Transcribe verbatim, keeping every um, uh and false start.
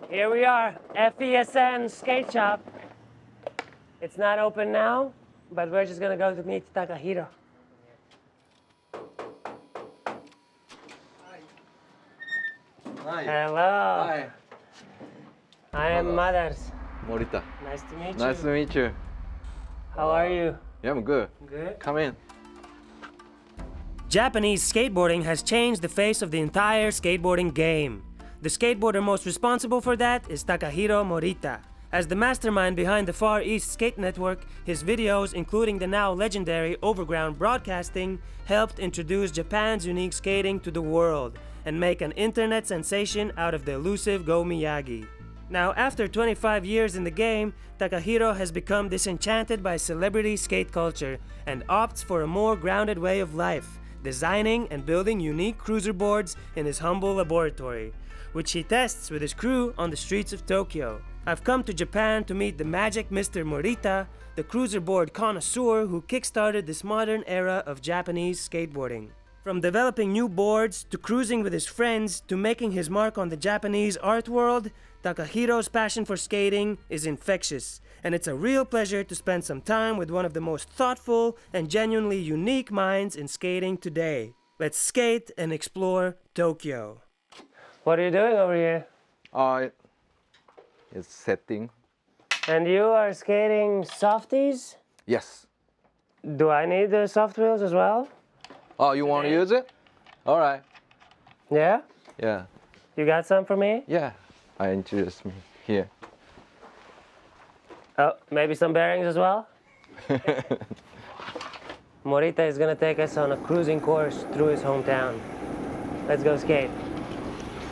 Here we are, F E S N Skate Shop. It's not open now, but we're just gonna go to meet Takahiro. Hi. Hello. Hi. I am Hello. Mothers. Morita. Nice to meet Nice to you. meet you. How are you? Yeah, I'm good. Good. Come in. Japanese skateboarding has changed the face of the entire skateboarding game. The skateboarder most responsible for that is Takahiro Morita. As the mastermind behind the Far East Skate Network, his videos, including the now legendary Overground Broadcasting, helped introduce Japan's unique skating to the world and make an internet sensation out of the elusive Go Miyagi. Now, after twenty-five years in the game, Takahiro has become disenchanted by celebrity skate culture and opts for a more grounded way of life, designing and building unique cruiser boards in his humble laboratory, which he tests with his crew on the streets of Tokyo. I've come to Japan to meet the magic Mister Morita, the cruiser board connoisseur who kickstarted this modern era of Japanese skateboarding. From developing new boards, to cruising with his friends, to making his mark on the Japanese art world, Takahiro's passion for skating is infectious, and it's a real pleasure to spend some time with one of the most thoughtful and genuinely unique minds in skating today. Let's skate and explore Tokyo. What are you doing over here? Uh, it's setting. And you are skating softies? Yes. Do I need the soft wheels as well? Oh, you want to use it? All right. Yeah? Yeah. You got some for me? Yeah. I introduced me here. Oh, maybe some bearings as well? Morita is gonna take us on a cruising course through his hometown. Let's go skate.